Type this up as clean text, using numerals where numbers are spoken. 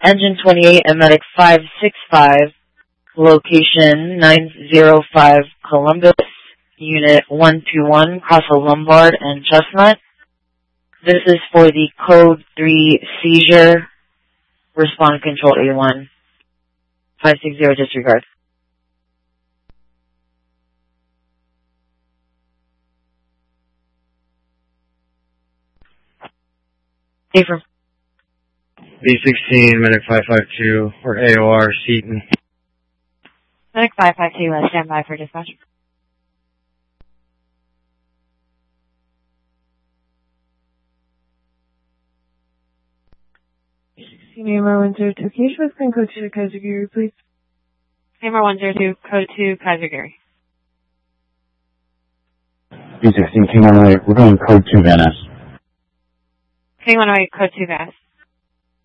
Engine 28 and Medic 565, location 905 Columbus, Unit 121, Castle Lombard and Chestnut. This is for the Code 3 seizure. Respond Control A1. 560 disregard. Safer. B16, Medic 552, or AOR, Seaton. Medic 552, stand by for dispatch. AMR 102, Cage with code 2 to Kaiser Gary, please. AMR 102, code 2, Kaiser Gary. B16, King 108, we're going code 2 Van Ness. King 108, code 2 Van Ness.